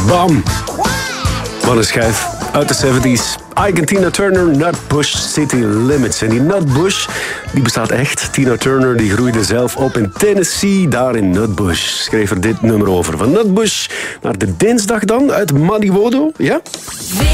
Bam. Wat een schijf. Uit de 70s. Ike en Tina Turner, Nutbush City Limits. En die Nutbush, die bestaat echt. Tina Turner die groeide zelf op in Tennessee, daar in Nutbush. Schreef er dit nummer over. Van Nutbush naar de dinsdag dan, uit Maliwodo. Ja?